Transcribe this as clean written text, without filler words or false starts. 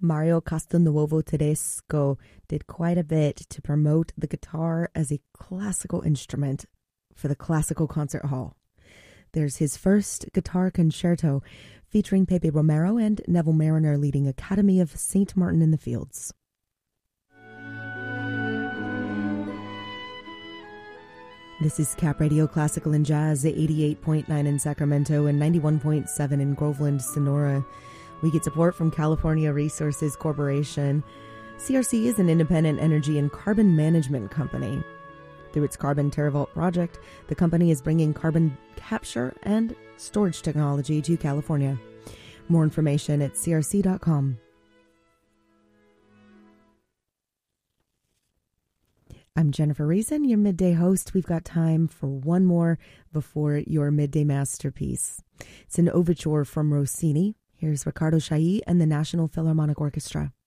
Mario Castelnuovo Tedesco did quite a bit to promote the guitar as a classical instrument for the Classical Concert Hall. There's his first guitar concerto featuring Pepe Romero and Neville Mariner leading Academy of St. Martin in the Fields. This is Cap Radio Classical and Jazz at 88.9 in Sacramento and 91.7 in Groveland, Sonora. We get support from California Resources Corporation. CRC is an independent energy and carbon management company. Through its Carbon TerraVault project, the company is bringing carbon capture and storage technology to California. More information at crc.com. I'm Jennifer Reason, your midday host. We've got time for one more before your midday masterpiece. It's an overture from Rossini. Here's Riccardo Chailly and the National Philharmonic Orchestra.